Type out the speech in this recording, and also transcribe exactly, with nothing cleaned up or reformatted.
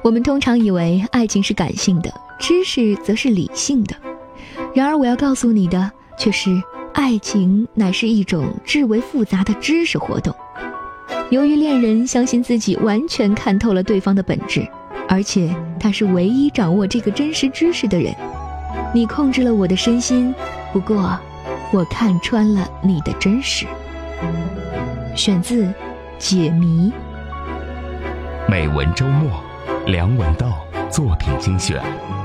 我们通常以为爱情是感性的，知识则是理性的，然而我要告诉你的却是，爱情乃是一种至为复杂的知识活动。由于恋人相信自己完全看透了对方的本质，而且他是唯一掌握这个真实知识的人，你控制了我的身心，不过我看穿了你的真实。选自解谜。 美文周末，梁文道作品精选。